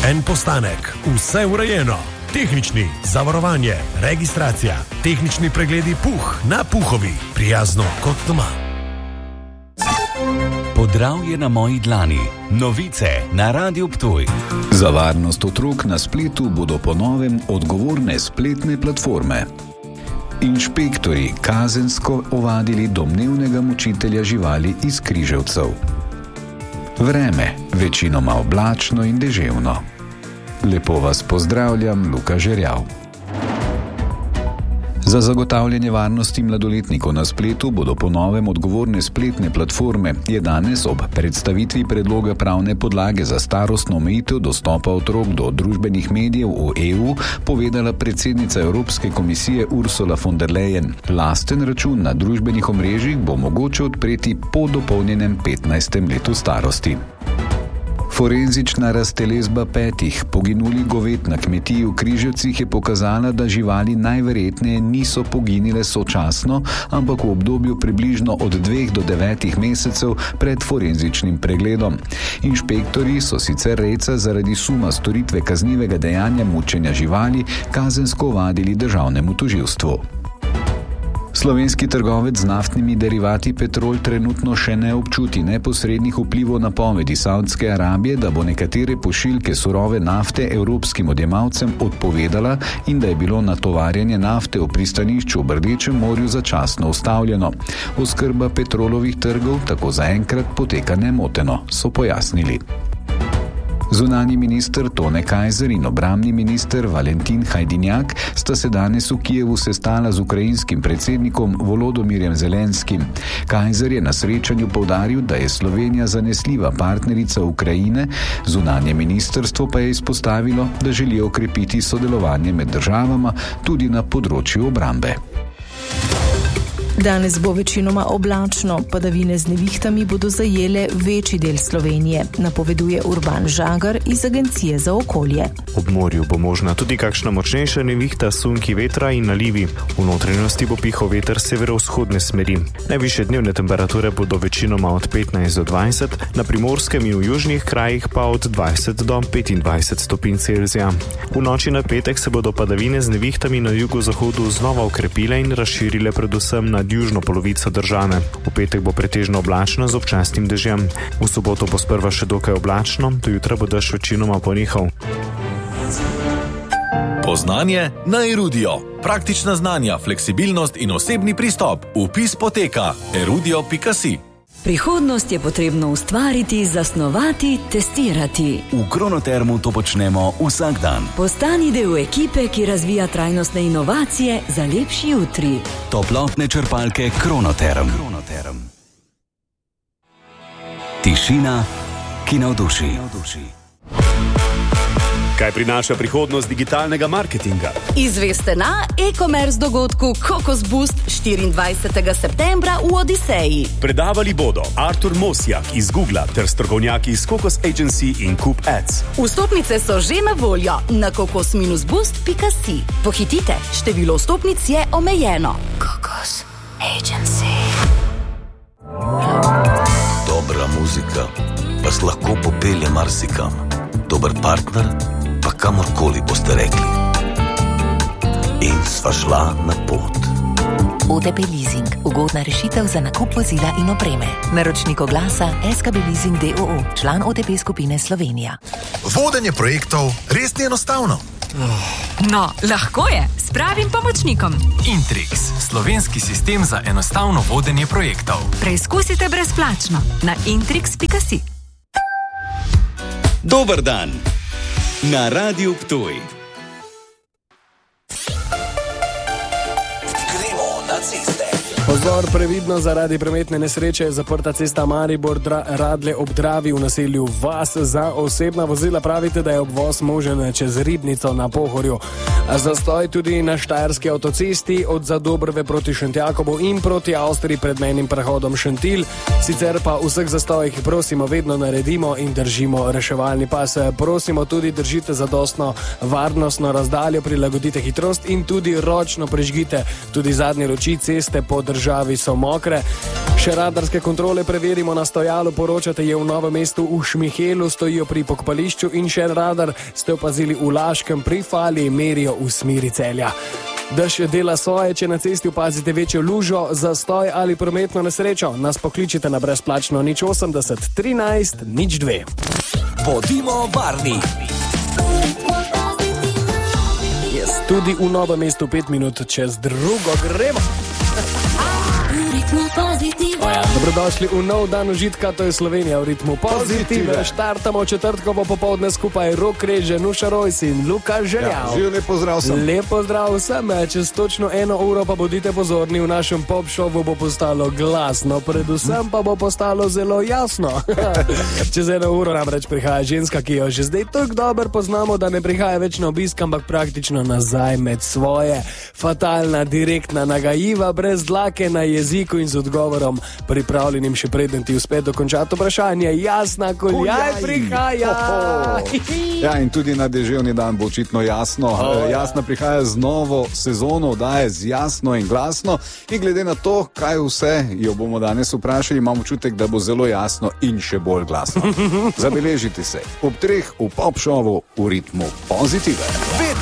en postanek, vse urejeno. Tehnični, zavarovanje, registracija, tehnični pregledi na Puhovi, prijazno kot doma. Podravje na moji dlani. Novice na Radiu Ptuj. Za varnost otrok na spletu bodo po novem odgovorne spletne platforme. Inšpektorji kazensko ovadili domnevnega mučitelja živali iz Križevcev. Vreme, večinoma oblačno in deževno. Lepo vas pozdravljam, Luka Žerjav. Za zagotavljanje varnosti mladoletnikov na spletu bodo po novem odgovorne spletne platforme, je danes ob predstavitvi predloga pravne podlage za starostno omejitev dostopa otrok do družbenih medijev v EU povedala predsednica Evropske komisije Ursula von der Leyen. Lasten račun na družbenih omrežjih bo mogoče odpreti po dopolnjenem 15. letu starosti. Forenzična raztelezba 5 poginulih goved na kmetiji v Križevcih je pokazala, da živali najverjetneje niso poginile sočasno, ampak v obdobju približno od 2 do 9 mesecev pred forenzičnim pregledom. Inšpektorji so sicer rejca zaradi suma storitve kaznivega dejanja mučenja živali kazensko ovadili državnemu tožilstvu. Slovenski trgovec z naftnimi derivati Petrol trenutno še ne občuti neposrednih vplivov napovedi Saudske Arabije, da bo nekatere pošiljke surove nafte evropskim odjemalcem odpovedala in da je bilo natovarjanje nafte v pristanišču v Rdečem morju začasno ustavljeno. Oskrba Petrolovih trgov tako zaenkrat poteka nemoteno, so pojasnili. Zunanji minister Tone Kajzer in obrambni minister Valentin Hajdinjak sta se danes v Kijevu sestala z ukrajinskim predsednikom Volodomirjem Zelenskim. Kajzer je na srečanju poudaril, da je Slovenija zanesljiva partnerica Ukrajine, zunanje ministrstvo pa je izpostavilo, da želijo okrepiti sodelovanje med državama tudi na področju obrambe. Danes bo večinoma oblačno, padavine z nevihtami bodo zajele večji del Slovenije, napoveduje Urban Žagar iz Agencije za okolje. Ob morju bo možna tudi kakšna močnejša nevihta, sunki vetra in nalivi. V notranjosti bo pihal veter severovzhodne smeri. Najvišje dnevne temperature bodo večinoma od 15 do 20, na Primorskem in v južnih krajih pa od 20 do 25 stopinj Celzija. V noči na petek se bodo padavine z nevihtami na jugozahodu znova okrepile in razširile predvsem na južno polovico države. V petek bo pretežno oblačno z občasnim dežjem. V soboto bo sprva še dokaj oblačno, do jutra bo dež večinoma ponehal. Poznanje na Erudio. Praktična znanja, fleksibilnost in osebni pristop. Vpis poteka erudio.si. Prihodnost je potrebno ustvariti, zasnovati, testirati. V Kronotermu to počnemo vsak dan. Postani del ekipe, ki razvija trajnostne inovacije za lepši jutri. Toplotne črpalke Kronoterm. Tišina, ki navduši. Kaj prinaša prihodnost digitalnega marketinga? Izveste na e-commerce dogodku Kokos Boost 24. septembra v Odiseji. Predavali bodo Artur Mosjak iz Googla ter strokovnjaki iz Kokos Agency in Coop Ads. Vstopnice so že na voljo na kokos-boost.si. Pohitite, število vstopnic je omejeno. Kokos Agency. Dobra muzika vas lahko popelje marsikam. Dober partner pa kamorkoli boste rekli. In sva šla na pot. OTP Leasing. Ugodna rešitev za nakup vozila in opreme. Naročnik oglasa SKB Leasing d.o.o. Član OTP skupine Slovenija. Vodenje projektov res ni enostavno. No, lahko je. S pravim pomočnikom. Intrix. Slovenski sistem za enostavno vodenje projektov. Preizkusite brezplačno na intrix.si. Dober dan na Radiu Ptuj. Gremo na ceste. Pozor, previdno, zaradi prometne nesreče je zaprta cesta Maribor-Radlje ob Dravi v naselju Vas. Za osebna vozila pravite, da je obvoz možen čez Ribnico na Pohorju. Zastoj tudi na Štajerski avtocesti od Zadobrve proti Šentjakobu in proti Avstriji pred mejnim prehodom Šentilj. Sicer pa vseh zastojih prosimo vedno naredimo in držimo reševalni pas. Prosimo tudi držite zadostno varnostno razdaljo, prilagodite hitrost in tudi ročno prežgite tudi zadnje luči ceste podržite. državi so mokre. Še radarske kontrole preverimo na stojalu, poročate je v Novem mestu v Šmihelu, stojijo pri pokopališču in še radar ste opazili v Laškem pri Fali, merijo v smeri Celja. Dež dela svoje, če na cesti opazite večjo lužo, zastoj ali prometno nesrečo, nas pokličite na brezplačno 080 13 02. Bodimo varni! Tudi v Novem mestu 5 minut čez drugo gremo. Dobrodošli v nov dan užitka, to je Slovenija v ritmu pozitive. Štartamo četrtkovo popoldne skupaj Rok Reže, Nuša Rojs in Luka Žerjav. Živ, lep pozdrav sem. Lep pozdrav vsem, čez točno 1 uro pa bodite pozorni, v našem pop šovu bo postalo glasno, predvsem pa bo postalo zelo jasno. Čez 1 uro namreč prihaja ženska, ki jo že zdaj tako dobro poznamo, da ne prihaja več na obisk, ampak praktično nazaj med svoje. Fatalna, direktna, nagajiva, brez dlake na jeziku in z odgovorom pripravljenim še preden ti uspe dokončati vprašanje. Jasna, Kuljaj prihaja! Ja, in tudi na deževni dan bo očitno jasno. Jasna prihaja z novo sezono oddaje z Jasno in glasno. In glede na to, kaj vse jo bomo danes vprašali, imam občutek, da bo zelo jasno in še bolj glasno. Zabeležite se ob 3 v pop šovu v ritmu pozitive.